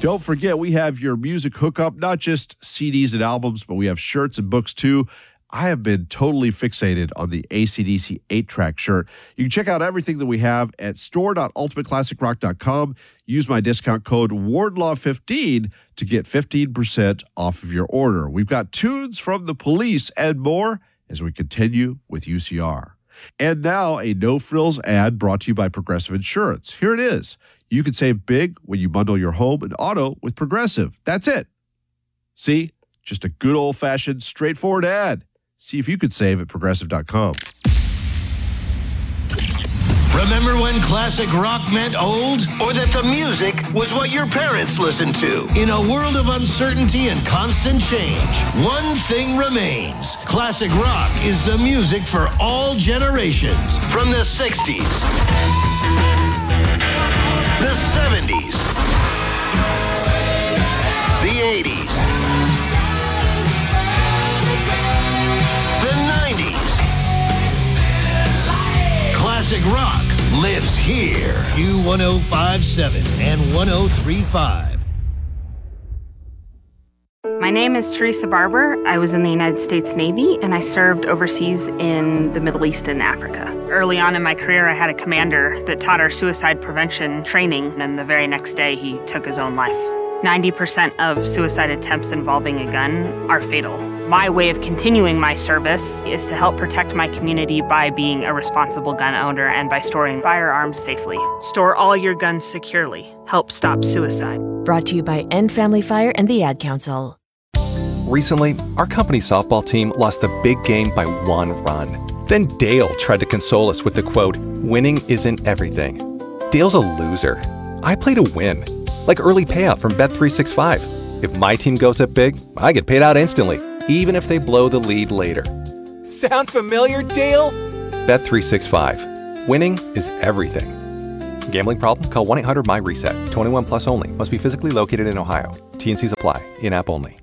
Don't forget, we have your music hookup, not just CDs and albums, but we have shirts and books too. I have been totally fixated on the AC/DC 8-track shirt. You can check out everything that we have at store.ultimateclassicrock.com. Use my discount code WARDLAW15 to get 15% off of your order. We've got tunes from The Police and more as we continue with UCR. And now a no-frills ad brought to you by Progressive Insurance. Here it is. You can save big when you bundle your home and auto with Progressive. That's it. See? Just a good old-fashioned, straightforward ad. See if you could save at Progressive.com. Remember when classic rock meant old? Or that the music was what your parents listened to? In a world of uncertainty and constant change, one thing remains. Classic rock is the music for all generations. From the 60s, the 70s, the 80s, the 90s. Classic rock lives here. Q1057 and 1035. My name is Teresa Barber. I was in the United States Navy, and I served overseas in the Middle East and Africa. Early on in my career, I had a commander that taught our suicide prevention training, and the very next day, he took his own life. 90% of suicide attempts involving a gun are fatal. My way of continuing my service is to help protect my community by being a responsible gun owner and by storing firearms safely. Store all your guns securely. Help stop suicide. Brought to you by End Family Fire and the Ad Council. Recently, our company's softball team lost the big game by 1 run. Then Dale tried to console us with the quote, "Winning isn't everything." Dale's a loser. I play to win. Like early payout from Bet365. If my team goes up big, I get paid out instantly, even if they blow the lead later. Sound familiar, Dale? Bet365. Winning is everything. Gambling problem? Call 1-800-MY-RESET. 21 plus only. Must be physically located in Ohio. T&Cs apply. In-app only.